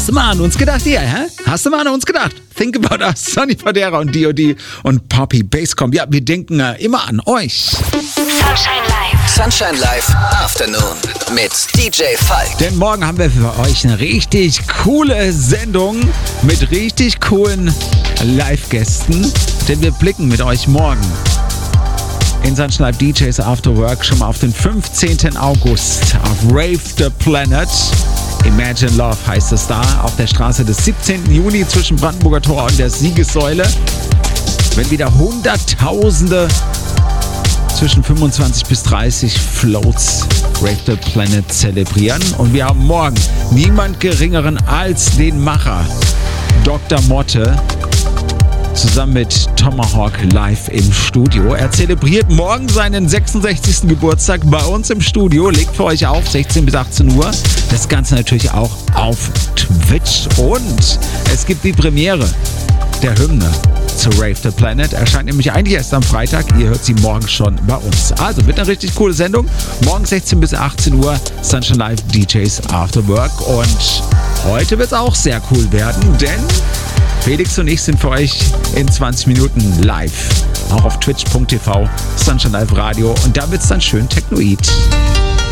Hast du mal an uns gedacht, hä? Hast du mal an uns gedacht? Think about us, Sonny Fodera und D.O.D. und Poppy Basscomb. Ja, wir denken immer an euch. Sunshine Live. Sunshine Live Afternoon mit DJ Falk. Denn morgen haben wir für euch eine richtig coole Sendung mit richtig coolen Live-Gästen. Denn wir blicken mit euch morgen in Sunshine Live DJs After Work schon mal auf den 15. August auf Rave the Planet. Imagine Love heißt es da, auf der Straße des 17. Juni zwischen Brandenburger Tor und der Siegessäule. Wenn wieder Hunderttausende zwischen 25 bis 30 Floats Rave the Planet zelebrieren. Und wir haben morgen niemand Geringeren als den Macher Dr. Motte zusammen mit Tomahawk live im Studio. Er zelebriert morgen seinen 66. Geburtstag bei uns im Studio, legt für euch auf 16 bis 18 Uhr. Das Ganze natürlich auch auf Twitch. Und es gibt die Premiere der Hymne zu Rave the Planet. Erscheint nämlich eigentlich erst am Freitag. Ihr hört sie morgen schon bei uns. Also wird eine richtig coole Sendung. Morgen 16 bis 18 Uhr Sunshine Live DJs After Work. Und heute wird es auch sehr cool werden, denn Felix und ich sind für euch in 20 Minuten live. Auch auf twitch.tv, Sunshine Live Radio. Und da wird es dann schön technoid.